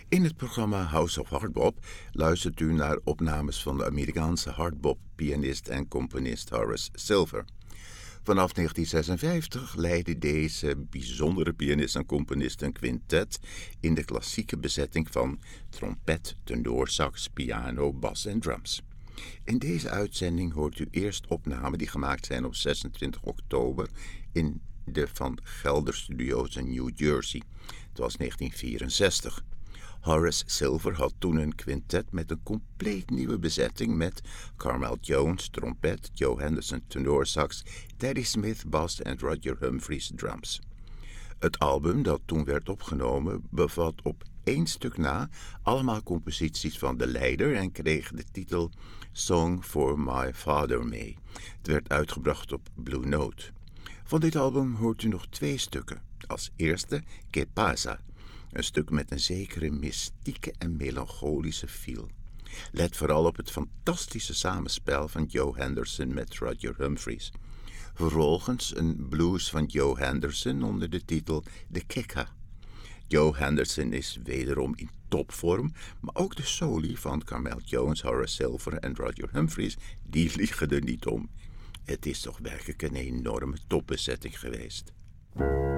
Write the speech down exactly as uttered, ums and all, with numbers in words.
In het programma House of Hardbop luistert u naar opnames van de Amerikaanse hardbop-pianist en componist Horace Silver. Vanaf negentien zesenvijftig leidde deze bijzondere pianist en componist een quintet in de klassieke bezetting van trompet, tenorsax, piano, bas en drums. In deze uitzending hoort u eerst opnamen die gemaakt zijn op zesentwintig oktober in de Van Gelder Studios in New Jersey. Het was negentien vierenzestig. Horace Silver had toen een quintet met een compleet nieuwe bezetting met Carmel Jones, trompet, Joe Henderson, tenorsax, Teddy Smith, bas en Roger Humphries, drums. Het album dat toen werd opgenomen bevat op één stuk na allemaal composities van de leider en kreeg de titel Song for My Father mee. Het werd uitgebracht op Blue Note. Van dit album hoort u nog twee stukken. Als eerste Que Pasa, een stuk met een zekere mystieke en melancholische feel. Let vooral op het fantastische samenspel van Joe Henderson met Roger Humphries. Vervolgens een blues van Joe Henderson onder de titel The Kicker. Joe Henderson is wederom in topvorm, maar ook de soli van Carmel Jones, Horace Silver en Roger Humphries, die liegen er niet om. Het is toch werkelijk een enorme topbezetting geweest.